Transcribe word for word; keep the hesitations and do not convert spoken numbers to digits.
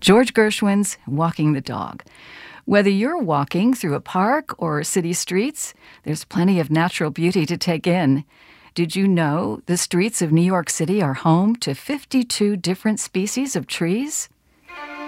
George Gershwin's Walking the Dog. Whether you're walking through a park or city streets, there's plenty of natural beauty to take in. Did you know the streets of New York City are home to fifty-two different species of trees?